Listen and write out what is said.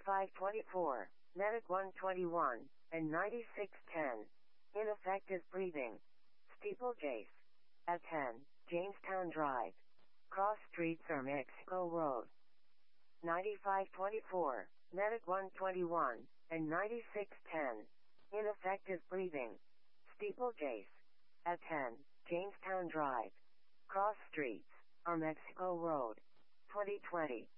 9524, Medic 121, and 9610. Ineffective breathing. Steeplechase. At 10, Jamestown Drive. Cross Streets or Mexico Road. 9524, Medic 121, and 9610. Ineffective breathing. Steeplechase. At 10, Jamestown Drive. Cross Streets or Mexico Road. 2020.